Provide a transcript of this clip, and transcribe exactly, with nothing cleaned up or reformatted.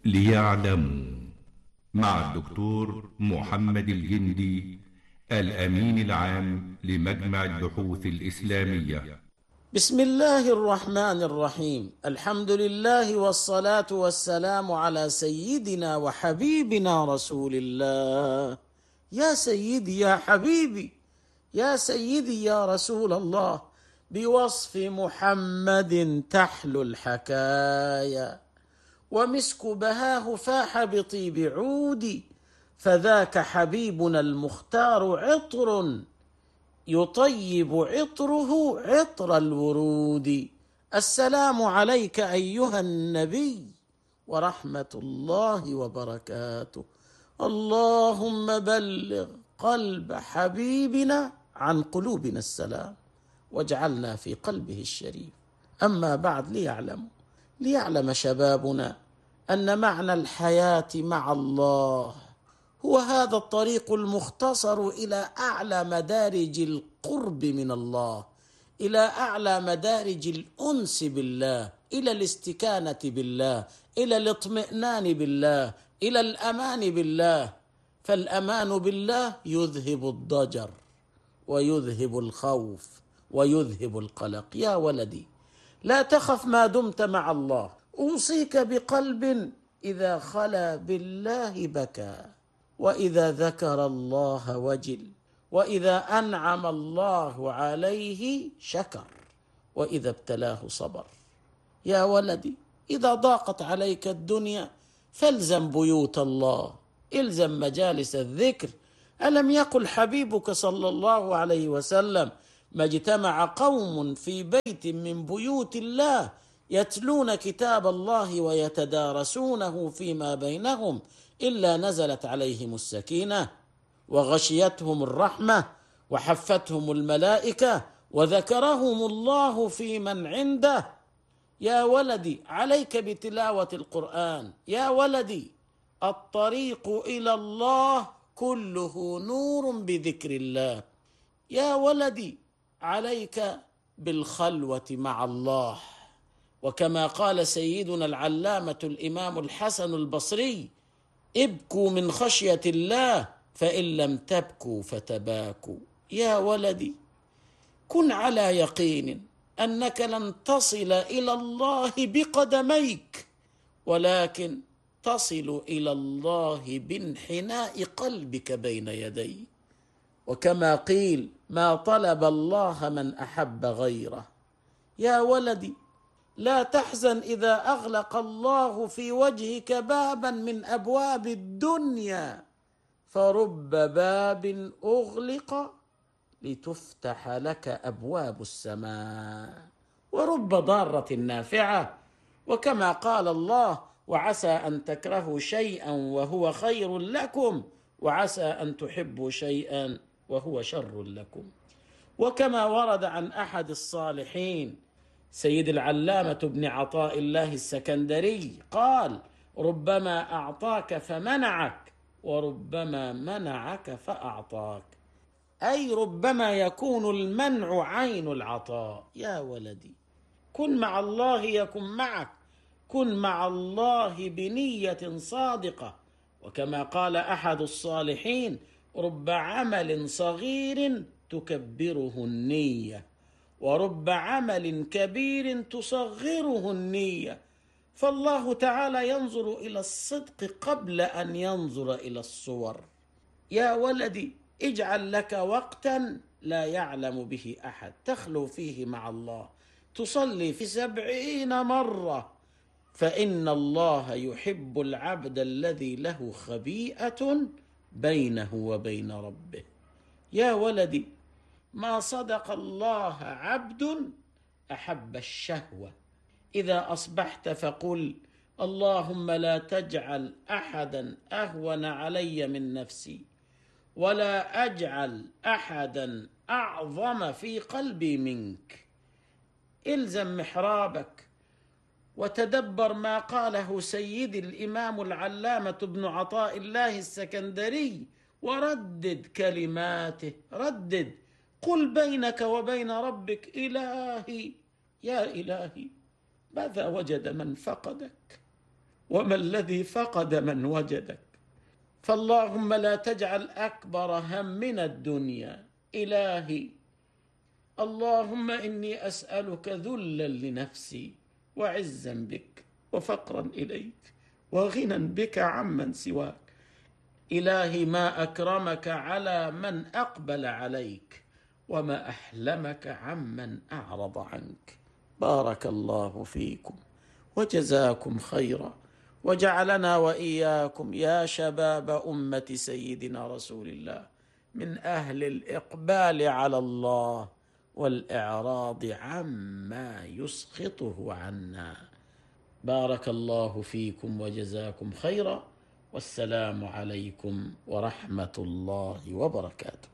ليعلموا مع الدكتور محمد الجندي الأمين العام لمجمع البحوث الإسلامية. بسم الله الرحمن الرحيم. الحمد لله والصلاة والسلام على سيدنا وحبيبنا رسول الله. يا سيدي يا حبيبي، يا سيدي يا رسول الله، بوصف محمد تحلو الحكايا، ومسك بهاه فاح بطيب عودي، فذاك حبيبنا المختار عطر يطيب عطره عطر الورود. السلام عليك أيها النبي ورحمة الله وبركاته. اللهم بلغ قلب حبيبنا عن قلوبنا السلام، واجعلنا في قلبه الشريف. أما بعد، ليعلم ليعلم شبابنا أن معنى الحياة مع الله هو هذا الطريق المختصر إلى أعلى مدارج القرب من الله، إلى أعلى مدارج الأنس بالله، إلى الاستكانة بالله، إلى الاطمئنان بالله، إلى الأمان بالله. فالأمان بالله يذهب الضجر ويذهب الخوف ويذهب القلق. يا ولدي، لا تخف ما دمت مع الله. أوصيك بقلب إذا خلا بالله بكى، وإذا ذكر الله وجل، وإذا أنعم الله عليه شكر، وإذا ابتلاه صبر. يا ولدي، إذا ضاقت عليك الدنيا فالزم بيوت الله، الزم مجالس الذكر. ألم يقل حبيبك صلى الله عليه وسلم: ما اجتمع قوم في بيت من بيوت الله يتلون كتاب الله ويتدارسونه فيما بينهم إلا نزلت عليهم السكينة وغشيتهم الرحمة وحفتهم الملائكة وذكرهم الله في من عنده. يا ولدي، عليك بتلاوة القرآن. يا ولدي، الطريق إلى الله كله نور بذكر الله. يا ولدي، عليك بالخلوة مع الله. وكما قال سيدنا العلامة الإمام الحسن البصري: ابكوا من خشية الله فإن لم تبكوا فتباكوا. يا ولدي، كن على يقين أنك لن تصل إلى الله بقدميك، ولكن تصل إلى الله بانحناء قلبك بين يديه. وكما قيل: ما طلب الله من أحب غيره. يا ولدي، لا تحزن إذا أغلق الله في وجهك بابا من أبواب الدنيا، فرب باب أغلق لتفتح لك أبواب السماء، ورب ضارة نافعة. وكما قال الله: وعسى أن تكرهوا شيئا وهو خير لكم، وعسى أن تحبوا شيئا وهو شر لكم. وكما ورد عن أحد الصالحين سيد العلامة ابن عطاء الله السكندري قال: ربما أعطاك فمنعك، وربما منعك فأعطاك. أي ربما يكون المنع عين العطاء. يا ولدي، كن مع الله يكن معك، كن مع الله بنية صادقة. وكما قال أحد الصالحين: رب عمل صغير تكبره النية، ورب عمل كبير تصغره النية. فالله تعالى ينظر إلى الصدق قبل أن ينظر إلى الصور. يا ولدي، اجعل لك وقتا لا يعلم به أحد تخلو فيه مع الله، تصلي في سبعين مرة، فإن الله يحب العبد الذي له خبيئة بينه وبين ربه. يا ولدي، ما صدق الله عبد أحب الشهوة. إذا أصبحت فقل: اللهم لا تجعل أحدا أهون علي من نفسي، ولا أجعل أحدا أعظم في قلبي منك. إلزم محرابك وتدبر ما قاله سيدي الإمام العلامة ابن عطاء الله السكندري، وردد كلماته. ردد، قل بينك وبين ربك: إلهي، يا إلهي، ماذا وجد من فقدك؟ وما الذي فقد من وجدك. فاللهم لا تجعل أكبر همنا الدنيا. إلهي اللهم إني أسألك ذلا لنفسي وعزا بك وفقرا إليك وغنى بك عمن سواك. إلهي ما أكرمك على من أقبل عليك وما أحلمك عمن أعرض عنك. بارك الله فيكم وجزاكم خيرا، وجعلنا وإياكم يا شباب أمة سيدنا رسول الله من أهل الإقبال على الله والإعراض عما يسخطه عنا. بارك الله فيكم وجزاكم خيرا، والسلام عليكم ورحمة الله وبركاته.